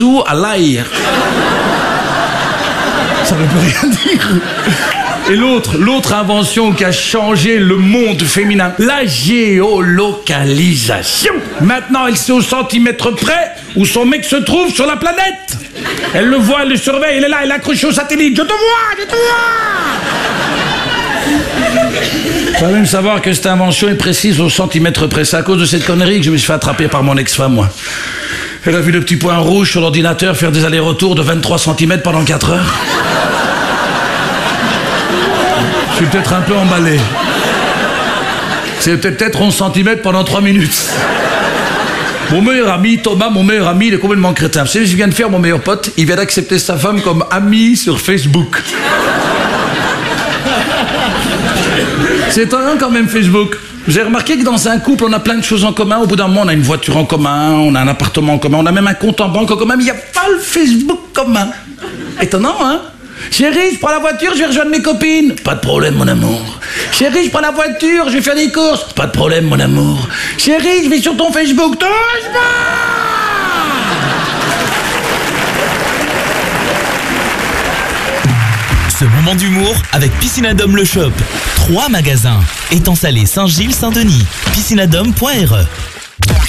ou à l'air. Ça ne veut plus rien dire. Et l'autre invention qui a changé le monde féminin, la géolocalisation. Maintenant, elle sait au centimètre près où son mec se trouve sur la planète. Elle le voit, elle le surveille, elle est là, elle est accrochée au satellite. Je te vois, je te vois. Faut même savoir que cette invention est précise au centimètre près. C'est à cause de cette connerie que je me suis fait attraper par mon ex-femme, moi. Elle a vu le petit point rouge sur l'ordinateur faire des allers-retours de 23 cm pendant 4 heures. Je suis peut-être un peu emballé. C'est peut-être 11 cm pendant 3 minutes. Mon meilleur ami, Thomas, il est complètement crétin. Vous savez ce qu'il vient de faire, mon meilleur pote? Il vient d'accepter sa femme comme amie sur Facebook. C'est étonnant quand même, Facebook. Vous avez remarqué que dans un couple, on a plein de choses en commun. Au bout d'un moment, on a une voiture en commun, on a un appartement en commun, on a même un compte en banque en commun, mais il n'y a pas le Facebook commun. Étonnant, hein? Chérie, je prends la voiture, je vais rejoindre mes copines. Pas de problème, mon amour. Chérie, je prends la voiture, je vais faire des courses. Pas de problème, mon amour. Chérie, je vais sur ton Facebook. Touche pas! Ce moment d'humour avec Piscinadome Le Shop. 3 magasins. Étang Salé, Saint-Gilles, Saint-Denis. Piscinadome.re